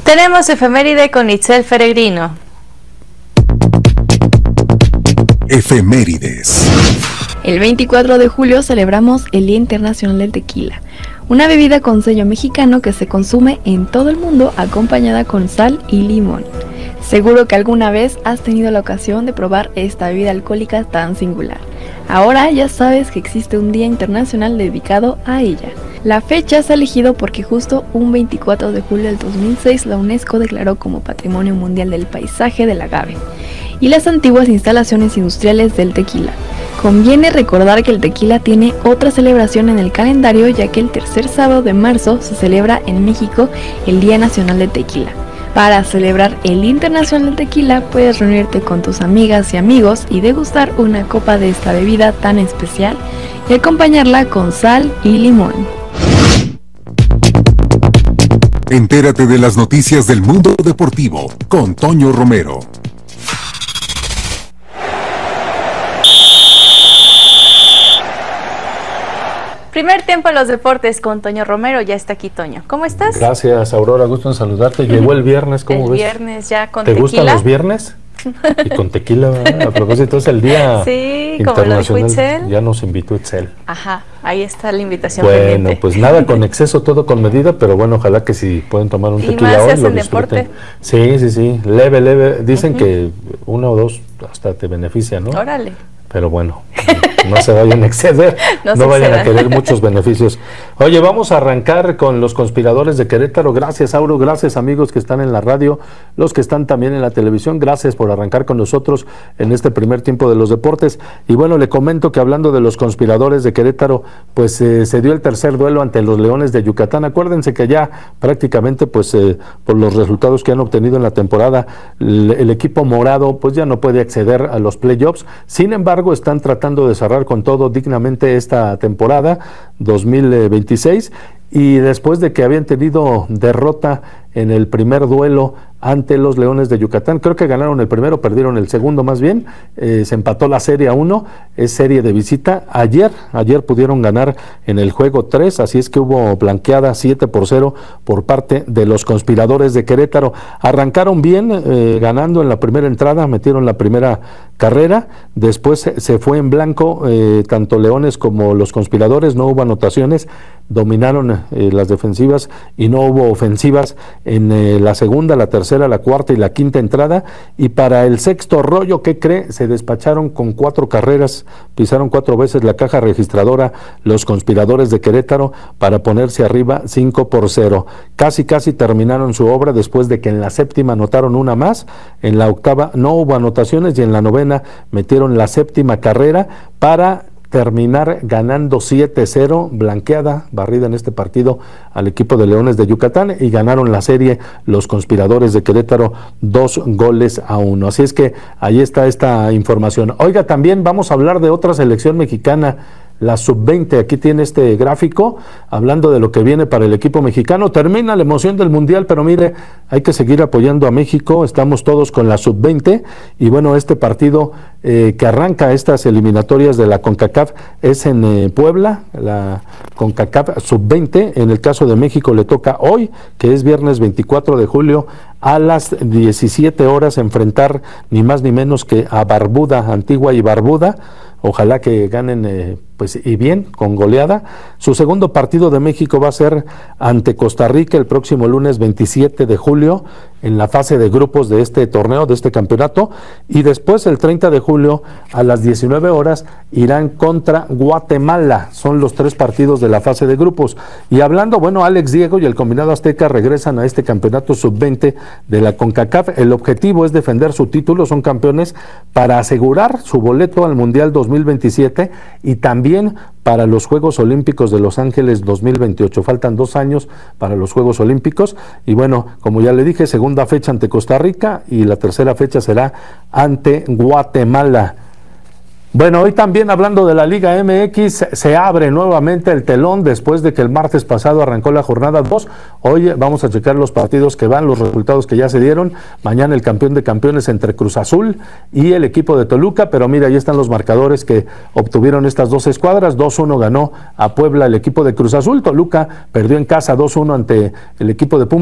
Tenemos efeméride con Itzel Peregrino. Efemérides. El 24 de julio celebramos el Día Internacional del Tequila, una bebida con sello mexicano que se consume en todo el mundo acompañada con sal y limón. Seguro que alguna vez has tenido la ocasión de probar esta bebida alcohólica tan singular. Ahora ya sabes que existe un Día Internacional dedicado a ella. La fecha se ha elegido porque justo un 24 de julio del 2006 la UNESCO declaró como Patrimonio Mundial del Paisaje del agave y las antiguas instalaciones industriales del tequila. Conviene recordar que el tequila tiene otra celebración en el calendario, ya que el tercer sábado de marzo se celebra en México el Día Nacional del Tequila. Para celebrar el Día Internacional del Tequila puedes reunirte con tus amigas y amigos y degustar una copa de esta bebida tan especial y acompañarla con sal y limón. Entérate de las noticias del mundo deportivo con Toño Romero. Primer tiempo en los deportes con Toño Romero. Ya está aquí Toño. ¿Cómo estás? Gracias, Aurora, gusto en saludarte. Llegó el viernes, ¿cómo ves? El viernes ya con tequila. ¿Te gustan los viernes? Y con tequila, ¿verdad? A propósito, es el día como lo dijo Itzel. Ya nos invitó Itzel. Ajá, ahí está la invitación pendiente. Bueno, pues nada con exceso, todo con medida, pero bueno, ojalá que si pueden tomar un tequila hoy, lo disfruten. Deporte. Sí, leve. Dicen que uno o dos hasta te beneficia, ¿no? Órale. Pero bueno, no se vayan a exceder, no vayan a querer muchos beneficios. Oye, vamos a arrancar con los conspiradores de Querétaro. Gracias, Auro, gracias amigos que están en la radio, los que están también en la televisión. Gracias por arrancar con nosotros en este primer tiempo de los deportes. Y bueno, le comento que hablando de los conspiradores de Querétaro, pues se dio el tercer duelo ante los Leones de Yucatán. Acuérdense que ya prácticamente, pues por los resultados que han obtenido en la temporada, el equipo morado pues ya no puede acceder a los playoffs. Sin embargo, están tratando de cerrar con todo dignamente esta temporada 2026 y después de que habían tenido derrota en el primer duelo ante los Leones de Yucatán, creo que ganaron el primero, perdieron el segundo más bien, se empató la serie a 1, es serie de visita. Ayer pudieron ganar en el juego 3, así es que hubo blanqueada 7-0 por parte de los conspiradores de Querétaro. Arrancaron bien, ganando en la primera entrada, metieron la primera carrera, después se fue en blanco, tanto Leones como los conspiradores, no hubo anotaciones, dominaron las defensivas y no hubo ofensivas en la segunda, la tercera, la cuarta y la quinta entrada, y para el sexto rollo, ¿qué cree? Se despacharon con 4 carreras, pisaron 4 veces la caja registradora los conspiradores de Querétaro para ponerse arriba 5-0. Casi terminaron su obra después de que en la séptima anotaron una más, en la octava no hubo anotaciones y en la novena metieron la séptima carrera para terminar ganando 7-0, blanqueada, barrida en este partido al equipo de Leones de Yucatán, y ganaron la serie los conspiradores de Querétaro 2-1. Así es que ahí está esta información. Oiga, también vamos a hablar de otra selección mexicana, la sub-20, aquí tiene este gráfico, hablando de lo que viene para el equipo mexicano. Termina la emoción del Mundial, pero mire, hay que seguir apoyando a México, estamos todos con la sub-20, y bueno, este partido que arranca estas eliminatorias de la CONCACAF es en Puebla, la CONCACAF sub-20, en el caso de México le toca hoy, que es viernes 24 de julio, a las 17 horas, enfrentar ni más ni menos que a Barbuda, Antigua y Barbuda. Ojalá que ganen pues y bien, con goleada. Su segundo partido de México va a ser ante Costa Rica el próximo lunes 27 de julio en la fase de grupos de este torneo, de este campeonato, y después el 30 de julio a las 19 horas irán contra Guatemala. Son los 3 partidos de la fase de grupos. Y hablando, bueno, Alex Diego y el combinado azteca regresan a este campeonato sub-20 de la CONCACAF. El objetivo es defender su título, son campeones, para asegurar su boleto al Mundial 2027 y también para los Juegos Olímpicos de Los Ángeles 2028. Faltan 2 años para los Juegos Olímpicos y bueno, como ya le dije, segunda fecha ante Costa Rica y la tercera fecha será ante Guatemala. Bueno, hoy también hablando de la Liga MX, se abre nuevamente el telón después de que el martes pasado arrancó la jornada 2. Hoy vamos a checar los partidos que van, los resultados que ya se dieron. Mañana el campeón de campeones entre Cruz Azul y el equipo de Toluca, pero mira, ahí están los marcadores que obtuvieron estas 2 escuadras. 2-1 ganó a Puebla el equipo de Cruz Azul. Toluca perdió en casa 2-1 ante el equipo de Pumas.